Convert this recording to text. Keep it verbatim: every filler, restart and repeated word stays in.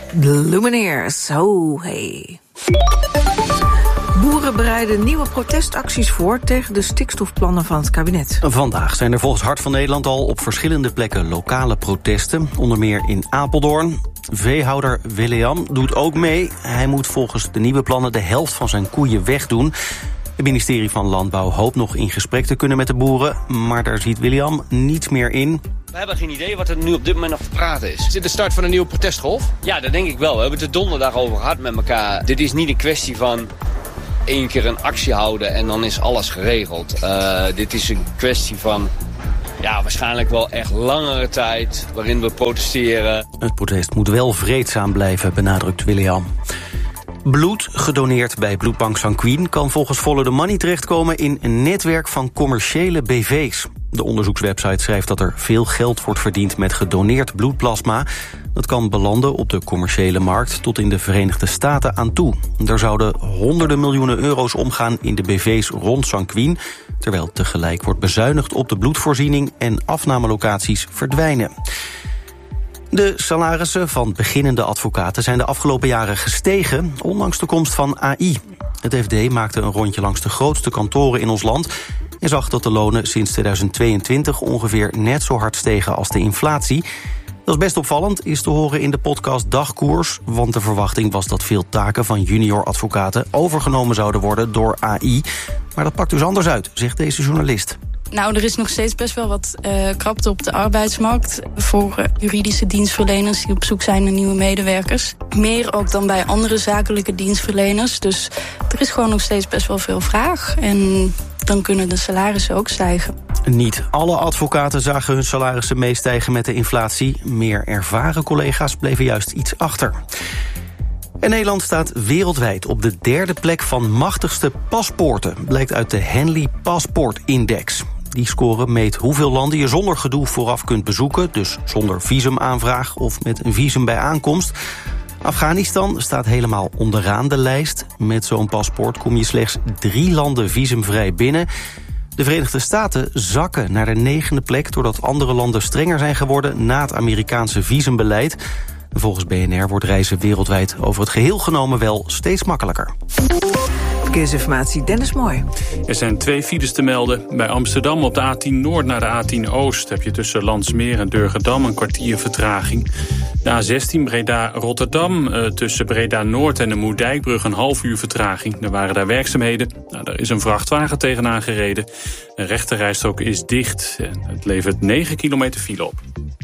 Lumineers, ho hey. Boeren bereiden nieuwe protestacties voor tegen de stikstofplannen van het kabinet. Vandaag zijn er volgens Hart van Nederland al op verschillende plekken lokale protesten. Onder meer in Apeldoorn. Veehouder William doet ook mee. Hij moet volgens de nieuwe plannen de helft van zijn koeien wegdoen. Het ministerie van Landbouw hoopt nog in gesprek te kunnen met de boeren, maar daar ziet William niets meer in. We hebben geen idee wat er nu op dit moment nog te praten is. Is dit de start van een nieuwe protestgolf? Ja, dat denk ik wel. We hebben het er donderdag over gehad met elkaar. Dit is niet een kwestie van één keer een actie houden en dan is alles geregeld. Uh, dit is een kwestie van ja, waarschijnlijk wel echt langere tijd waarin we protesteren. Het protest moet wel vreedzaam blijven, benadrukt William. Bloed gedoneerd bij bloedbank Sanquin kan volgens Follow the Money terechtkomen in een netwerk van commerciële B V's. De onderzoekswebsite schrijft dat er veel geld wordt verdiend met gedoneerd bloedplasma. Dat kan belanden op de commerciële markt tot in de Verenigde Staten aan toe. Er zouden honderden miljoenen euro's omgaan in de B V's rond Sanquin, terwijl tegelijk wordt bezuinigd op de bloedvoorziening en afnamelocaties verdwijnen. De salarissen van beginnende advocaten zijn de afgelopen jaren gestegen, ondanks de komst van A I. Het F D maakte een rondje langs de grootste kantoren in ons land en zag dat de lonen sinds tweeduizend tweeëntwintig ongeveer net zo hard stegen als de inflatie. Dat is best opvallend, is te horen in de podcast Dagkoers, want de verwachting was dat veel taken van junior advocaten overgenomen zouden worden door A I. Maar dat pakt dus anders uit, zegt deze journalist. Nou, er is nog steeds best wel wat uh, krapte op de arbeidsmarkt voor uh, juridische dienstverleners die op zoek zijn naar nieuwe medewerkers. Meer ook dan bij andere zakelijke dienstverleners. Dus er is gewoon nog steeds best wel veel vraag. En dan kunnen de salarissen ook stijgen. Niet alle advocaten zagen hun salarissen meestijgen met de inflatie. Meer ervaren collega's bleven juist iets achter. En Nederland staat wereldwijd op de derde plek van machtigste paspoorten, blijkt uit de Henley Passport Index. Die score meet hoeveel landen je zonder gedoe vooraf kunt bezoeken, dus zonder visumaanvraag of met een visum bij aankomst. Afghanistan staat helemaal onderaan de lijst. Met zo'n paspoort kom je slechts drie landen visumvrij binnen. De Verenigde Staten zakken naar de negende plek doordat andere landen strenger zijn geworden na het Amerikaanse visumbeleid. Volgens B N R wordt reizen wereldwijd over het geheel genomen wel steeds makkelijker. Verkeersinformatie, Dennis Mooi. Er zijn twee files te melden. Bij Amsterdam op de A tien Noord naar de A tien Oost heb je tussen Landsmeer en Durgedam een kwartier vertraging. De A zestien Breda-Rotterdam uh, tussen Breda-Noord en de Moerdijkbrug een half uur vertraging. Er waren daar werkzaamheden. Nou, daar is een vrachtwagen tegenaan gereden. De rechterrijstrook is dicht en het levert negen kilometer file op.